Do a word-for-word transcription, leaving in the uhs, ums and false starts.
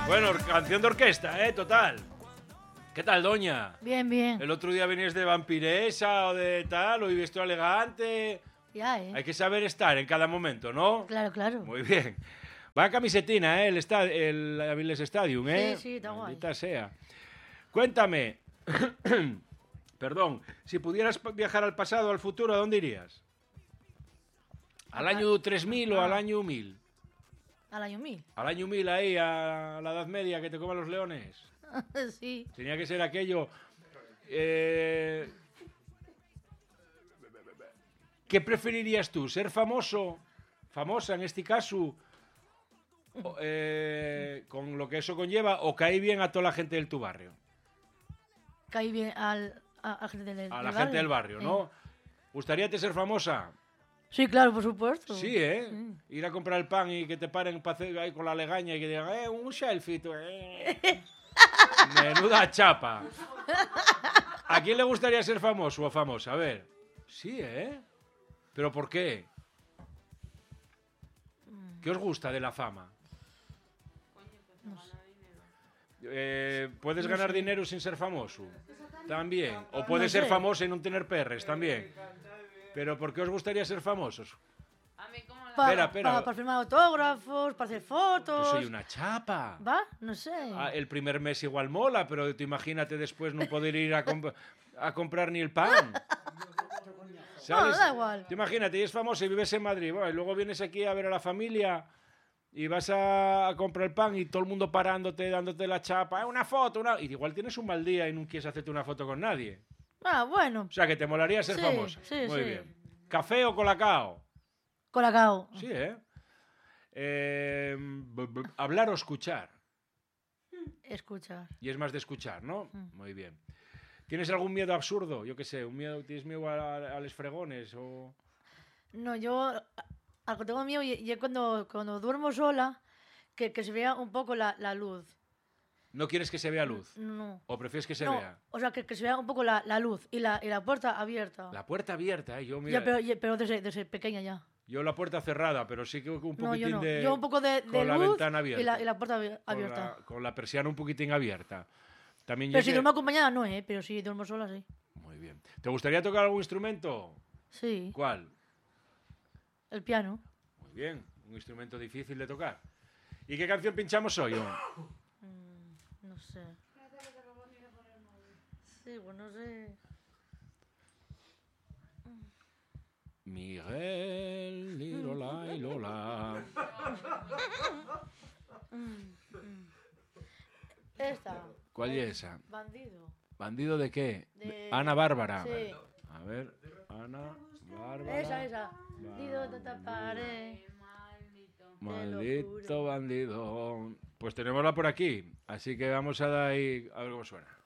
Bueno, canción de orquesta, ¿eh? Total. ¿Qué tal, doña? Bien, bien. El otro día venías de vampiresa o de tal, hoy vestido elegante. Ya, ¿eh? Hay que saber estar en cada momento, ¿no? Claro, claro. Muy bien. Va camisetina, ¿eh? El, esta el Avilés Stadium, ¿eh? Sí, sí, está guay. Maldita sea. Cuéntame. Perdón. Si pudieras viajar al pasado o al futuro, ¿a dónde irías? ¿Al año tres mil o al año mil? Al año mil. Al año mil ahí, a la Edad Media, que te coman los leones. Sí. Tenía que ser aquello... Eh... ¿Qué preferirías tú? ¿Ser famoso, famosa en este caso, o, eh, con lo que eso conlleva, o caer bien a toda la gente de tu barrio? Caí bien al, a, a la gente del, A del la barrio. gente del barrio, ¿no? Eh. ¿Gustaríate ser famosa? Sí, claro, por supuesto. Sí, ¿eh? Sí. Ir a comprar el pan y que te paren pa hacer ahí con la legaña y que digan, eh, un selfie, tú, eh. Menuda chapa. ¿A quién le gustaría ser famoso o famosa? A ver. Sí, ¿eh? ¿Pero por qué? ¿Qué os gusta de la fama? No sé. Eh, ¿Puedes No ganar sé. dinero sin ser famoso? También. O puedes No ser sé. famoso y no tener perres, también. ¿Pero por qué os gustaría ser famosos? Para, Espera, espera. para, para firmar autógrafos, para hacer Yo fotos. soy una chapa. ¿Va? No sé. Ah, el primer mes igual mola, pero tú imagínate después no poder ir a, comp a comprar ni el pan. No, da igual. Tú imagínate, y es famoso y vives en Madrid, bueno, y luego vienes aquí a ver a la familia y vas a, a comprar el pan y todo el mundo parándote, dándote la chapa, "Eh, una foto, una... y igual tienes un mal día y no quieres hacerte una foto con nadie. Ah, bueno. O sea, que te molaría ser Sí, famosa. sí, Muy sí. bien. ¿Café o colacao? Colacao. Sí, ¿eh? eh b- b- hablar o escuchar. Escuchar. Y es más de escuchar, ¿no? Mm. Muy bien. ¿Tienes algún miedo absurdo? Yo qué sé, un miedo, ¿tienes miedo a, a, a los fregones? O... No, yo algo que tengo miedo y, y es cuando, cuando duermo sola, que, que se vea un poco la, la luz. ¿No quieres que se vea luz? No. ¿O prefieres que se No, vea? o sea, que, que se vea un poco la, la luz y la, y la puerta abierta. La puerta abierta, ¿eh? Yo, mira, Ya, pero, ya- pero desde, desde pequeña ya. yo la puerta cerrada, pero sí que un poquitín No, yo no. de... Yo un poco de, de con la luz ventana abierta. y la, y la puerta abi- con abierta. la, con la persiana un poquitín abierta. También Pero llegué- si duermo acompañada no, ¿eh? Pero si duermo sola, sí. Muy bien. ¿Te gustaría tocar algún instrumento? Sí, ¿Cuál? el piano. Muy bien. Un instrumento difícil de tocar. ¿Y qué canción pinchamos hoy? Oh? Mm, no sé. Sí, pues no sé. Miguel, lirola, y lola. Esta. ¿Cuál es esa? Bandido. ¿Bandido de qué? De- Ana Bárbara. Sí. A ver, Ana Bárbara. Esa, esa. Bandido te taparé. Maldito bandido. Pues tenémosla por aquí. Así que vamos a dar ahí a ver cómo suena.